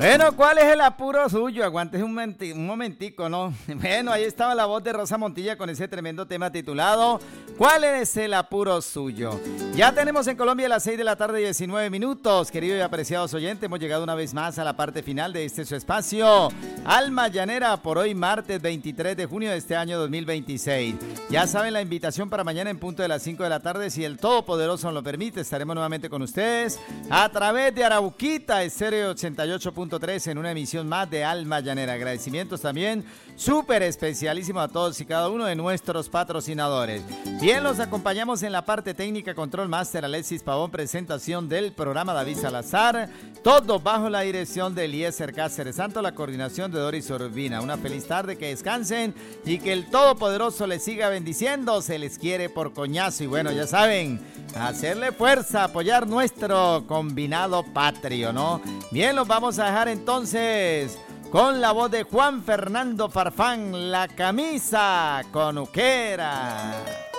Bueno, ¿cuál es el apuro suyo? Aguante un momentico, ¿no? Bueno, ahí estaba la voz de Rosa Montilla con ese tremendo tema titulado ¿Cuál es el apuro suyo? Ya tenemos en Colombia las 6 de la tarde, 19 minutos. Queridos y apreciados oyentes, hemos llegado una vez más a la parte final de este su espacio, Alma Llanera, por hoy martes 23 de junio de este año 2026. Ya saben la invitación para mañana en punto de las 5 de la tarde, si el Todopoderoso nos lo permite, estaremos nuevamente con ustedes a través de Arauquita, Estéreo 88.3 en una emisión más de Alma Llanera. Agradecimientos también súper especialísimo a todos y cada uno de nuestros patrocinadores. Bien, los acompañamos en la parte técnica, Control Master Alexis Pavón, presentación del programa David Salazar, todo bajo la dirección de Eliezer Cáceres Santo, la coordinación de Doris Urbina. Una feliz tarde, que descansen y que el Todopoderoso les siga bendiciendo, se les quiere por coñazo y bueno, ya saben, hacerle fuerza, apoyar nuestro combinado patrio, ¿no? Bien, los vamos a dejar entonces con la voz de Juan Fernando Farfán, La Camisa con Uquera.